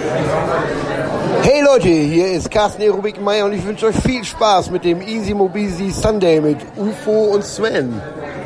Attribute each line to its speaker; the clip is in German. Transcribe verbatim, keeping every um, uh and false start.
Speaker 1: Hey Leute, hier ist Carsten Aerobic-Meyer und ich wünsche euch viel Spaß mit dem Easy Mobisi Sunday mit U F O und Sven.